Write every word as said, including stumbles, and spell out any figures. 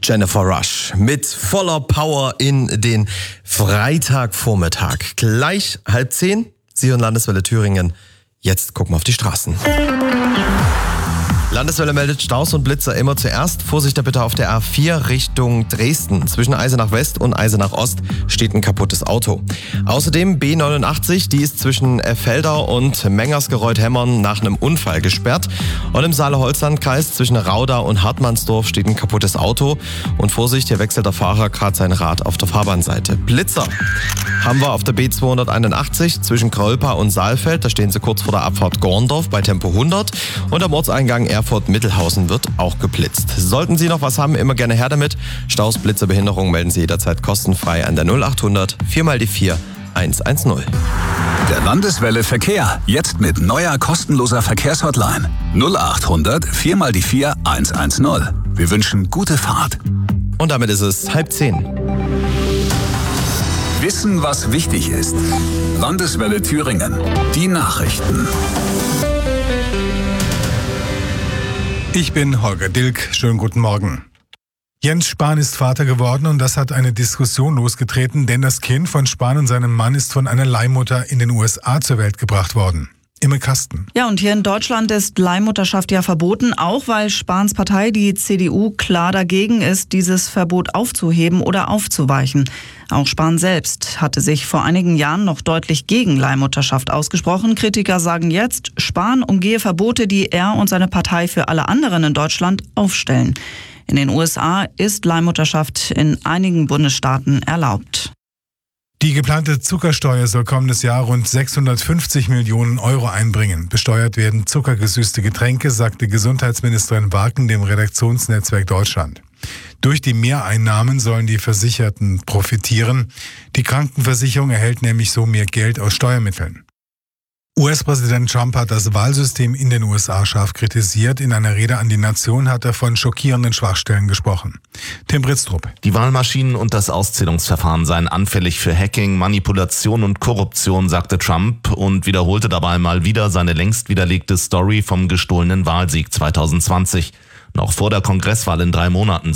Jennifer Rush mit voller Power in den Freitagvormittag. Gleich halb zehn, Sie hören Landeswelle Thüringen. Jetzt gucken wir auf die Straßen. Landeswelle meldet Staus und Blitzer immer zuerst. Vorsicht bitte auf der A vier Richtung Dresden. Zwischen Eisenach West und Eisenach Ost steht ein kaputtes Auto. Außerdem B neunundachtzig, die ist zwischen Felder und Mengersgereuth-Hemmern nach einem Unfall gesperrt. Und im Saale-Holzland-Kreis zwischen Rauda und Hartmannsdorf steht ein kaputtes Auto. Und Vorsicht, hier wechselt der Fahrer gerade sein Rad auf der Fahrbahnseite. Blitzer haben wir auf der B zweihunderteinundachtzig zwischen Krölpa und Saalfeld. Da stehen sie kurz vor der Abfahrt Gorndorf bei Tempo hundert. Und am Ortseingang Erfurt-Mittelhausen wird auch geblitzt. Sollten Sie noch was haben, immer gerne her damit. Staus, Blitzer, Behinderung melden Sie jederzeit kostenfrei an der null achthundert vier mal die vier eins eins null. Der Landeswelle Verkehr, jetzt mit neuer kostenloser Verkehrshotline. null achthundert vier mal die vier eins eins null. Wir wünschen gute Fahrt. Und damit ist es halb zehn. Wissen, was wichtig ist. Landeswelle Thüringen. Die Nachrichten. Ich bin Holger Dilk. Schönen guten Morgen. Jens Spahn ist Vater geworden und das hat eine Diskussion losgetreten, denn das Kind von Spahn und seinem Mann ist von einer Leihmutter in den U S A zur Welt gebracht worden. Imme Kasten. Ja, und hier in Deutschland ist Leihmutterschaft ja verboten, auch weil Spahns Partei, die C D U, klar dagegen ist, dieses Verbot aufzuheben oder aufzuweichen. Auch Spahn selbst hatte sich vor einigen Jahren noch deutlich gegen Leihmutterschaft ausgesprochen. Kritiker sagen jetzt, Spahn umgehe Verbote, die er und seine Partei für alle anderen in Deutschland aufstellen. In den U S A ist Leihmutterschaft in einigen Bundesstaaten erlaubt. Die geplante Zuckersteuer soll kommendes Jahr rund sechshundertfünfzig Millionen Euro einbringen. Besteuert werden zuckergesüßte Getränke, sagte Gesundheitsministerin Waken dem Redaktionsnetzwerk Deutschland. Durch die Mehreinnahmen sollen die Versicherten profitieren. Die Krankenversicherung erhält nämlich so mehr Geld aus Steuermitteln. U S-Präsident Trump hat das Wahlsystem in den U S A scharf kritisiert. In einer Rede an die Nation hat er von schockierenden Schwachstellen gesprochen. Tim Britztrup. Die Wahlmaschinen und das Auszählungsverfahren seien anfällig für Hacking, Manipulation und Korruption, sagte Trump und wiederholte dabei mal wieder seine längst widerlegte Story vom gestohlenen Wahlsieg zweitausendzwanzig. Noch vor der Kongresswahl in drei Monaten